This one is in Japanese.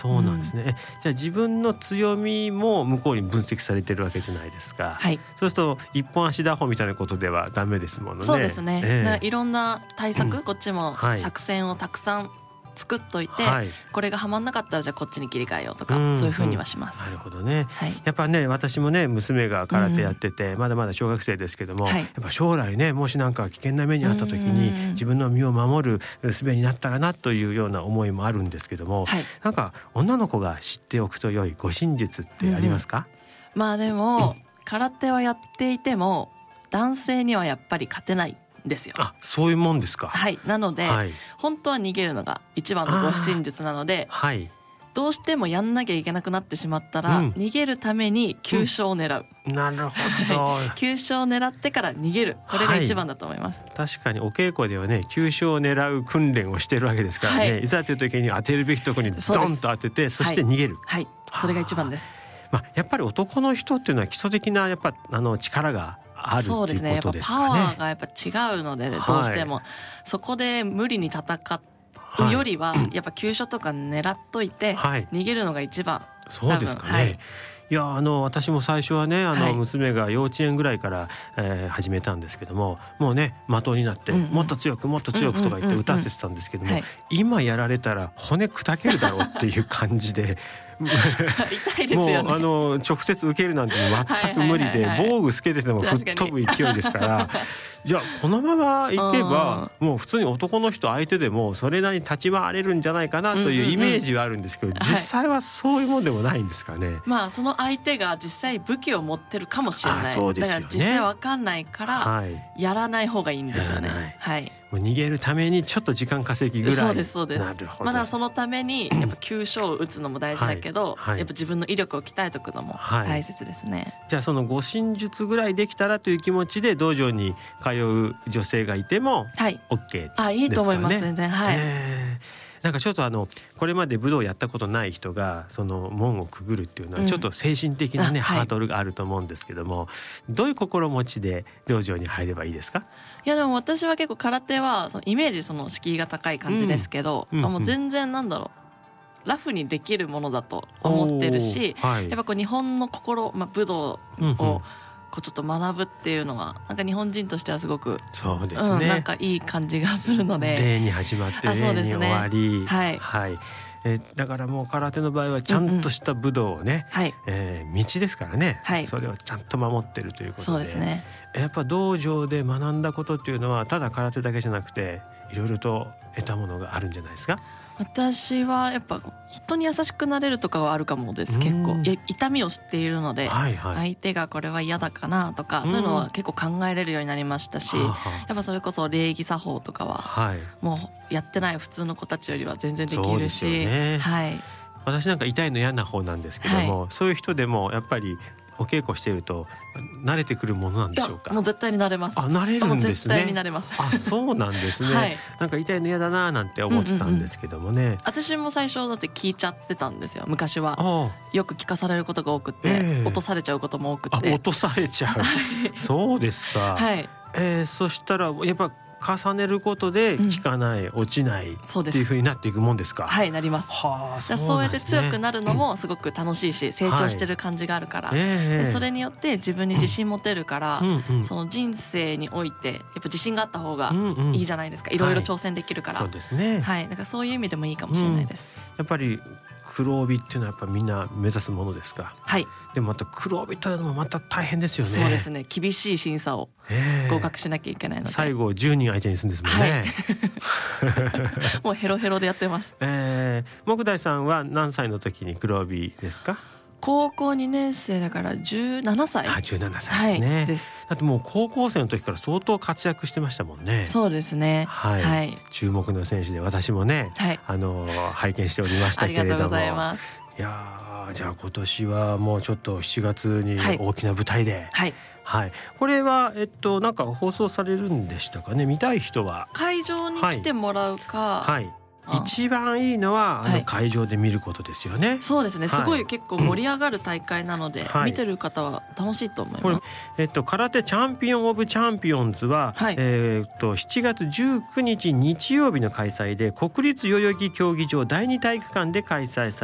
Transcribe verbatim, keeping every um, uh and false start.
そうなんですね、うん、じゃあ自分の強みも向こうに分析されてるわけじゃないですか、 はい、 そうすると一本足打法みたいなことではダメですものね。 そうですね、 えー、 だからいろんな対策、うん、こっちもはい、 作戦をたくさん作っといて、はい、これがハマんなかったらじゃあこっちに切り替えようとか、うんうん、そういう風にはします。 なるほどね、はい、やっぱね私もね娘が空手やってて、うん、まだまだ小学生ですけども、はい、やっぱ将来ねもしなんか危険な目にあった時に自分の身を守る術になったらなというような思いもあるんですけども、はい、なんか女の子が知っておくと良い護身術ってありますか？ うん、まあでも、うん、空手はやっていても男性にはやっぱり勝てないですよ。 あ、そういうもんですか。 はい、なので、はい、本当は逃げるのが一番の護身術なので、はい、どうしてもやんなきゃいけなくなってしまったら、うん、逃げるために急所を狙う、 うん、なるほど急所を狙ってから逃げる、これが一番だと思います、 はい、確かにお稽古ではね急所を狙う訓練をしてるわけですからね、はい、いざという時に当てるべきところにドンと当てて そ, そして逃げる、 はい、はい、それが一番です。 まあ、やっぱり男の人っていうのは基礎的なやっぱあの力があるっていうことですかね。そうですね、 パワーがやっぱ違うので、ね、どうしても、はい、そこで無理に戦うよりは、はい、やっぱ急所とか狙っといて、はい、逃げるのが一番。 そうですかね、はい、いやあの私も最初はねあの娘が幼稚園ぐらいから、えー、始めたんですけども、もうね的になって、うんうん、もっと強くもっと強くとか言って打たせてたんですけども、今やられたら骨砕けるだろうっていう感じで痛いですよね。 もうあの直接受けるなんて全く無理で、防具つけてても吹っ飛ぶ勢いですからじゃあこのままいけばもう普通に男の人相手でもそれなりに立ち回れるんじゃないかなというイメージはあるんですけど、うんうんうん、実際はそういうもんでもないんですかね。 まあその相手が実際武器を持ってるかもしれない。 そうですよね、 だから実際わかんないから、はい、やらない方がいいんですよね。はい、 もう逃げるためにちょっと時間稼ぎぐらい。 そうですそうです。 なるほど。 まだそのためにやっぱ急所を打つのも大事だけど、はいはい、やっぱ自分の威力を鍛えておくのも大切ですね、はい、 じゃあその護身術ぐらいできたらという気持ちで道場に通う女性がいても OK ですかね。 あ、いいと思います全然、はい、 えーなんかちょっとあのこれまで武道をやったことない人がその門をくぐるっていうのはちょっと精神的なね、うん、ハードルがあると思うんですけども、はい、どういう心持ちで道場に入ればいいですか？ いやでも私は結構空手はそのイメージその敷居が高い感じですけど、うんうんうん、もう全然なんだろうラフにできるものだと思ってるし、はい、やっぱこう日本の心、まあ、武道を、うんうんこうちょっと学ぶっていうのはなんか日本人としてはすごくそうですね、 うん、なんかいい感じがするので、 礼に始まって礼に終わり、 ね、はい、 はいえー、だからもう空手の場合はちゃんとした武道をね、うんうんえー、道ですからね、はい、それをちゃんと守ってるということで、 そうですね、 やっぱ道場で学んだことっていうのはただ空手だけじゃなくていろいろと得たものがあるんじゃないですか？ 私はやっぱ人に優しくなれるとかはあるかもです。結構痛みを知っているので、はいはい、相手がこれは嫌だかなとかそういうのは結構考えれるようになりましたし、やっぱそれこそ礼儀作法とかは、はい、もうやってない普通の子たちよりは全然できるし、そうですよね、はい、 私なんか痛いの嫌な方なんですけども、はい、そういう人でもやっぱりお稽古していると慣れてくるものなんでしょうか？ もう絶対に慣れます。 あ、慣れるんですね。 絶対に慣れます。 あ、そうなんですね、はい、なんか痛いの嫌だななんて思ってたんですけどもね、うんうんうん、 私も最初だって聞いちゃってたんですよ。昔はよく聞かされることが多くて、えー、落とされちゃうことも多くて。 あ、落とされちゃうそうですか、はいえー、そしたらやっぱ重ねることで効かない、うん、落ちないっていう風になっていくもんですか？ はい、なります。 はあ、そうなんですね。 そうやって強くなるのもすごく楽しいし、うん、成長してる感じがあるから、はいでそれによって自分に自信持てるから、うんうん、その人生においてやっぱ自信があった方がいいじゃないですか、うんうん、いろいろ挑戦できるから、はい、そうですね、はい、だからそういう意味でもいいかもしれないです、 うん、やっぱり黒帯っていうのはやっぱみんな目指すものですか？はい。でもまた黒帯というのもまた大変ですよね。 そうですね、厳しい審査を合格しなきゃいけないので、 最後じゅうにん相手にするんですもんね、 はい、もうヘロヘロでやってます、 えー、木大さんは何歳の時に黒帯ですか？ 高校にねん生だからじゅうななさい。 あ、じゅうななさいですね、はい、です。だってもう高校生の時から相当活躍してましたもんね。 そうですね、 はいはい、注目の選手で私もね、はい、あの拝見しておりましたけれども、 ありがとうございます。 いやじゃあ今年はもうちょっとしちがつに大きな舞台で、はいはいはい、これは、えっと、なんか放送されるんでしたかね？見たい人は会場に来てもらうか、 はい、はい一番いいのはあの会場で見ることですよね、はい、 そうですね、すごい結構盛り上がる大会なので、はい、見てる方は楽しいと思います。これ、 えっと、空手チャンピオンオブチャンピオンズは、はいえー、っとしちがつじゅうくにち日曜日の開催で国立代々木競技場だいに体育館で開催され